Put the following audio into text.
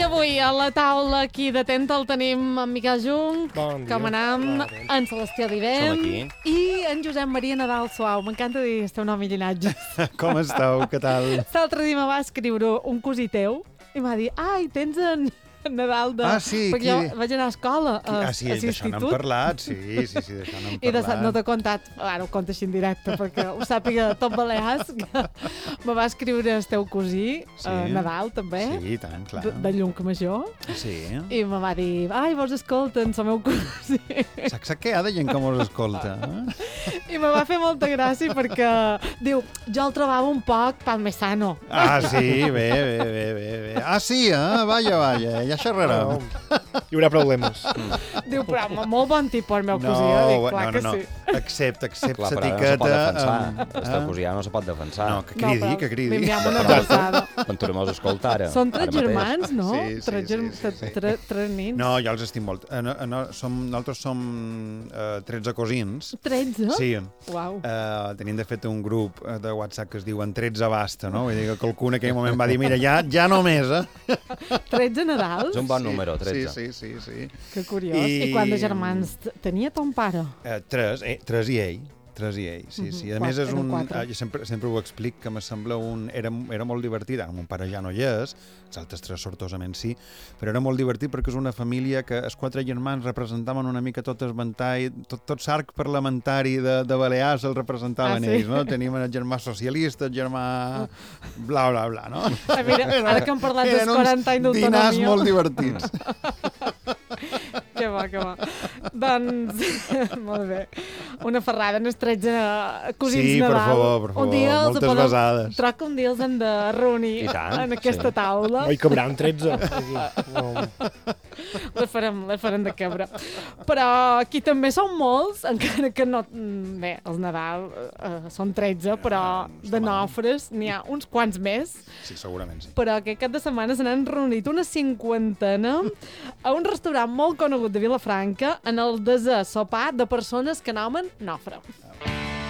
avui a la taula aquí de Tenta el tenim en Miquel Jung, Bon dia. com anam, en Sebastià Divent Som aquí. i en Josep Maria Nadal Suau. M'encanta dir el teu nom i llinatge. Com esteu? Què tal? L'altre dia me va escriure un cosí teu i m'ha dit, ai, tens en Nadal de... Ah, sí, perquè jo vaig anar a escola, sí, a d'això n'hem l'institut. parlat, sí, d'això n'hem I de no parlat. t'he contat, ara ho conto així en directe, perquè ho sàpiga tot Balears, que me va escriure el teu cosí, Nadal, també, Sí, tant, clar. de Lluncmajor, Sí. i me va dir, ai, vos escolten, el meu cosí. Saps que hi ha de gent que mos escolta? I me va fer molta gràcia perquè diu, jo el trobava un poc pan més sano. Ah, sí, bé. Ah, sí, vaja, ja xerrarem. Hi haurà problemes. Diu, però molt bon tipus el meu cosí. Dic, clar que sí. Accepta Clar, però no se pot l'etiqueta. defensar. Este cosí ja no se pot defensar. No, que cridi, però que cridi. li enviem una abraçada. Quan tu mos escolta ara. Són tres ara mateix. germans, no? Sí. Tres nins. No, jo els estim molt. Nosaltres som 13 cosins. 13? Sí. Uau. Tenim, de fet, un grup de WhatsApp que es diuen 13 basta, no? Vull dir que qualcú en aquell moment va dir, mira, ja només, 13 Nadals? És un bon número, 13. Sí. Que curiós. I quants de germans tenia ton pare? Tres i ell. Sí. A més, és eren un... quatre. Jo sempre ho explic, que me sembla un... Era molt divertit. Ara, mon pare ja no hi és, els altres tres sortosament sí, però era molt divertit perquè és una família que els quatre germans representaven una mica tot el ventall, tot l'arc parlamentari de Balears el representaven ells, no? Teníem el germà socialista, el germà... bla, no? Mira, ara que hem parlat dels 40 anys d'autonomia... Dinars molt divertits. Que va. Doncs, molt bé. Una ferrada en els 13 cosins Sí, per Nadal. favor, moltes besades. Troc que un dia els hem de reunir I tant, en aquesta taula. Oi, cabran 13. No. Les farem de quebre. Però aquí també són molts, encara que no... Bé, els Nadal són 13, però de nofres n'hi ha uns quants més. Sí, segurament sí. Però aquest cap de setmana se n'han reunit una cinquantena a un restaurant molt conegut de Vilafranca en el desè sopar de persones que nomen nofre.